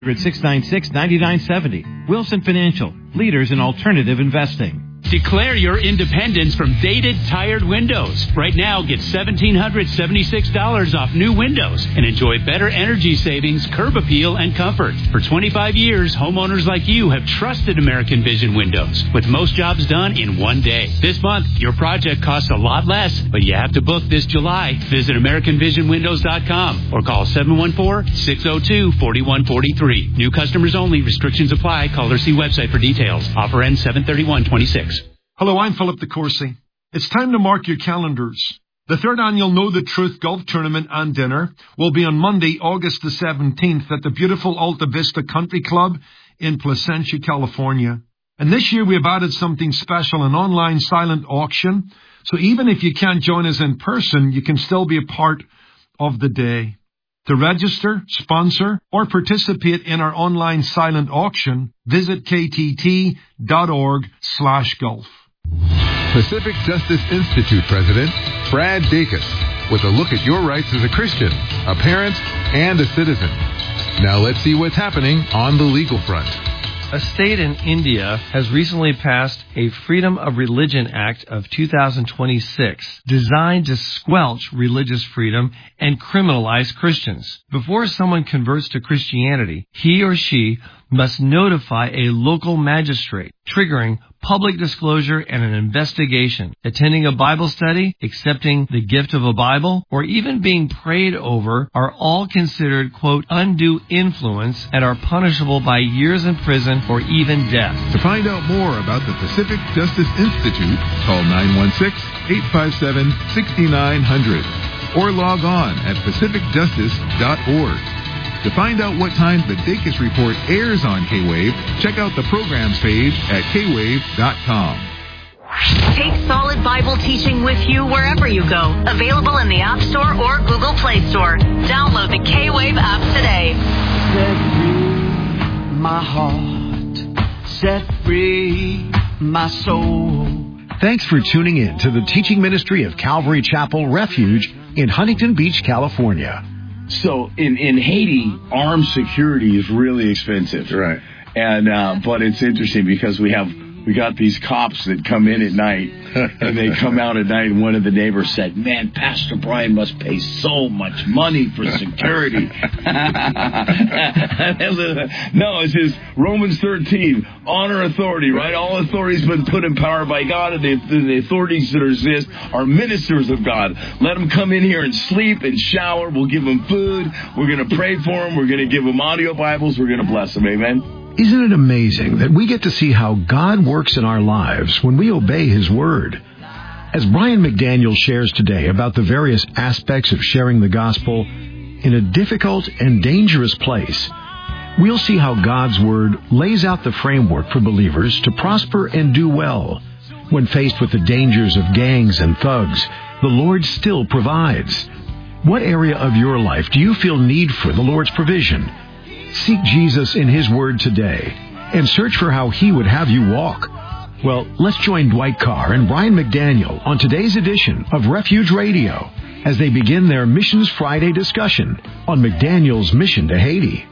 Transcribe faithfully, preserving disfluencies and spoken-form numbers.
six nine six, nine nine seven zero. Wilson Financial, leaders in alternative investing. Declare your independence from dated, tired windows. Right now, get one thousand seven hundred seventy-six dollars off new windows and enjoy better energy savings, curb appeal, and comfort. For twenty-five years, homeowners like you have trusted American Vision Windows, with most jobs done in one day. This month, your project costs a lot less, but you have to book this July. Visit American Vision Windows dot com or call seven one four, six zero two, four one four three. New customers only. Restrictions apply. Call or see website for details. Offer ends seven thirty-one twenty-six. Hello, I'm Philip DeCourcy. It's time to mark your calendars. The third annual Know the Truth Golf Tournament and Dinner will be on Monday, August the seventeenth at the beautiful Alta Vista Country Club in Placentia, California. And this year we have added something special, an online silent auction. So even if you can't join us in person, you can still be a part of the day. To register, sponsor, or participate in our online silent auction, visit ktt.org slash golf. Pacific Justice Institute President Brad Dacus with a look at your rights as a Christian, a parent, and a citizen. Now let's see what's happening on the legal front. A state in India has recently passed a Freedom of Religion Act of two thousand twenty-six designed to squelch religious freedom and criminalize Christians. Before someone converts to Christianity, he or she must notify a local magistrate, triggering public disclosure and an investigation. Attending a Bible study, accepting the gift of a Bible, or even being prayed over are all considered, quote, undue influence and are punishable by years in prison or even death. To find out more about the Pacific Justice Institute, call nine one six, eight five seven, six nine zero zero or log on at pacific justice dot org. To find out what time the Dacus Report airs on K-Wave, check out the programs page at k wave dot com. Take solid Bible teaching with you wherever you go. Available in the App Store or Google Play Store. Download the K-Wave app today. Set free my heart. Set free my soul. Thanks for tuning in to the teaching ministry of Calvary Chapel Refuge in Huntington Beach, California. So in, in Haiti, armed security is really expensive. Right. And uh, but it's interesting because we have we got these cops that come in at night and they come out at night and one of the neighbors said, "Man, Pastor Brian must pay so much money for security." No, it's just Romans thirteen, honor authority, right? All authority has been put in power by God, and the, the authorities that exist are ministers of God. Let them come in here and sleep and shower. We'll give them food. We're going to pray for them. We're going to give them audio Bibles. We're going to bless them. Amen. Isn't it amazing that we get to see how God works in our lives when we obey His Word? As Brian McDaniel shares today about the various aspects of sharing the gospel in a difficult and dangerous place, we'll see how God's Word lays out the framework for believers to prosper and do well. When faced with the dangers of gangs and thugs, the Lord still provides. What area of your life do you feel need for the Lord's provision? Seek Jesus in His Word today and search for how He would have you walk. Well, let's join Dwight Carr and Brian McDaniel on today's edition of Refuge Radio as they begin their Missions Friday discussion on McDaniel's mission to Haiti.